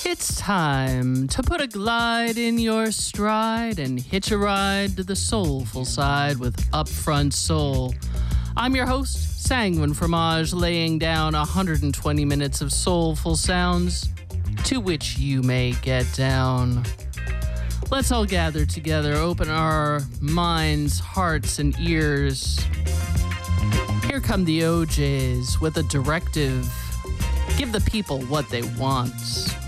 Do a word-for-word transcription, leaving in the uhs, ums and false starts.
It's time to put a glide in your stride and hitch a ride to the soulful side with Upfront Soul. I'm your host, Sanguine Fromage, laying down one hundred twenty minutes of soulful sounds to which you may get down. Let's all gather together, open our minds, hearts, and ears. Here come the O Js with a directive. Give the people what they want.